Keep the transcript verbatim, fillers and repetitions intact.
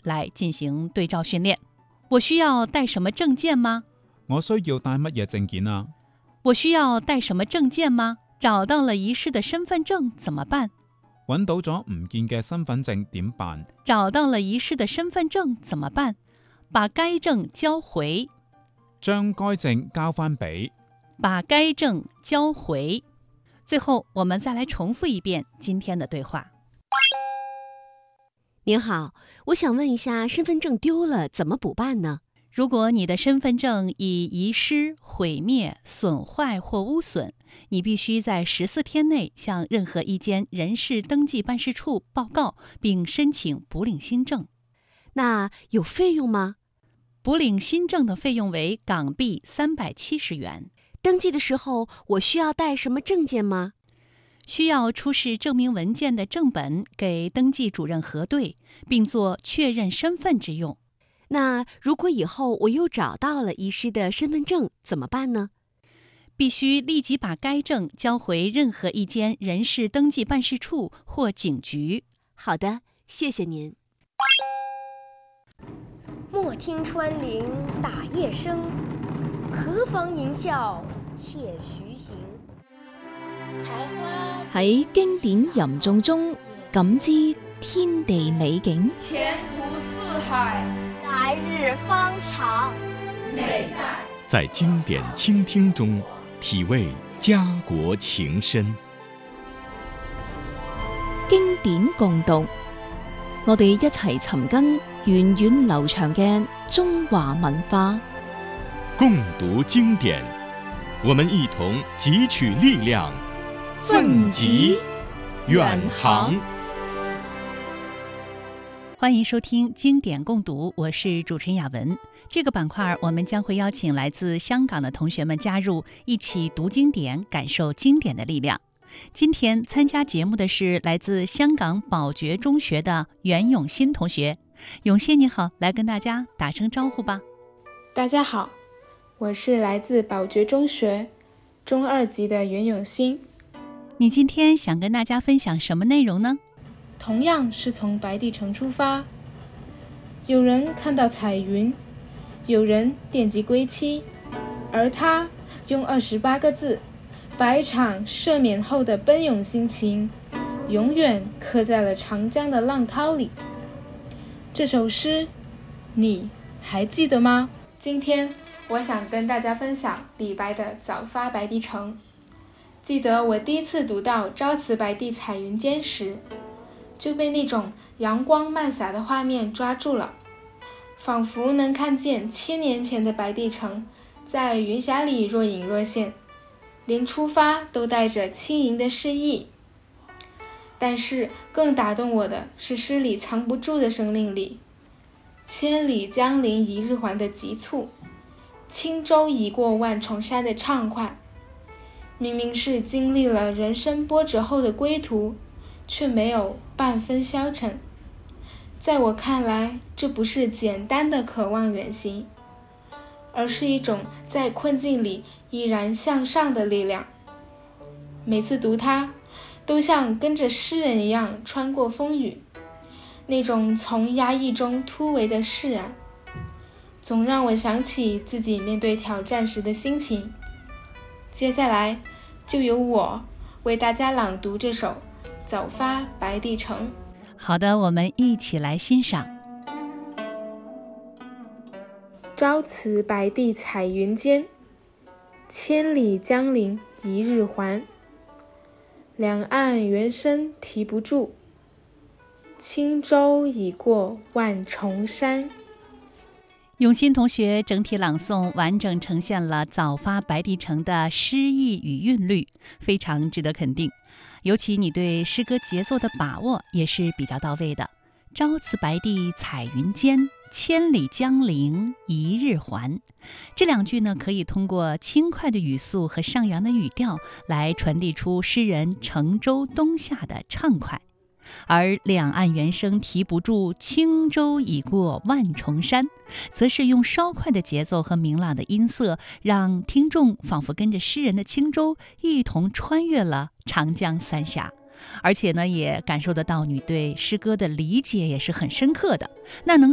来进行对照训練。我需要帶什麼證件嗎？ 我需要帶乜嘢證件啊？ 我需要帶什麼證件嗎？找到了遺失的身份證怎麼辦？ 揾到咗唔見嘅身份證點辦？ 找到了遺失的身份證怎麼辦？把該證交回。 將該證交返俾。 把該證交回。最後我們再來重複一遍今天的對話。 您好，我想問一下，身份證丟了怎麼補辦呢？ 如果你的身份證已遺失、毀滅、損壞或污損，你必須在十四天內向任何一間人事登記辦事處報告，並申請補領新證。 那有費用嗎？ 補領新證的費用為港幣三百七十元。 登記的時候，我需要帶什麼證件嗎？ 需要出示證明文件的正本給登記主任核對，並做確認身份之用。 那如果以後我又找到了遺失的身份證怎麼辦呢？ 必須立即把該證交回任何一間人事登記辦事處或警局。 好的，謝謝您。 莫聽穿林打葉聲，何妨吟嘯且徐行。 喺經典吟誦中感知天地美景， 前途似海， 來日方長。 美在在經典傾聽中體味家國情深。 經典共讀，我哋一齊尋根源遠流長嘅中華文化。 共讀經典，我們一同汲取力量，奮楫遠航。 歡迎收聽經典共讀，我是主持人雅文。這個板塊我們將會邀請來自香港的同學們加入，一起讀經典，感受經典的力量。今天參加節目的是來自香港寶覺中學的袁永新同學。永新你好，來跟大家打聲招呼吧。 大家好，我是來自寶覺中學中二級的袁永新。 你今天想跟大家分享什麼內容呢？ 同樣是從白帝城出發，有人看到彩雲，有人惦記歸期，而他用二十八個字把一場赦免後的奔湧心情永遠刻在了長江的浪濤裡。這首詩你還記得嗎？今天我想跟大家分享李白的《早發白帝城》。記得我第一次讀到朝辭白帝彩雲間時，就被那種陽光漫灑的畫面抓住了，仿佛能看見千年前的白帝城在雲霞裡若隱若現，連出發都帶着輕盈的詩意。但是更打動我的是詩裡藏不住的生命力，千里江陵一日還的急促，輕舟已過萬重山的暢快。明明是經歷了人生波折後的歸途，卻沒有半分消沉。在我看來，這不是簡單的渴望遠行，而是一種在困境裡依然向上的力量。每次讀它，都像跟着詩人一樣穿過風雨，那種從壓抑中突圍的釋然，總讓我想起自己面對挑戰時的心情。接下來就由我為大家朗讀這首《早發白帝城》。 好的，我們一起來欣賞。 朝辭白帝彩雲間，千里江陵一日還。兩岸猿聲啼不住，輕舟已過萬重山。 永新同學整體朗誦完整呈現了早發白帝城的詩意與韻律，非常值得肯定。尤其你對詩歌節奏的把握也是比較到位的。朝辭白帝彩雲間，千里江陵一日還。這兩句呢，可以通過輕快的語速和上揚的語調來傳遞出詩人乘舟東下的暢快。而兩岸猿聲啼不住，輕舟已過萬重山，則是用稍快的節奏和明朗的音色，讓聽眾仿佛跟着詩人的輕舟一同穿越了長江三峽。而且呢，也感受得到你對詩歌的理解也是很深刻的。那能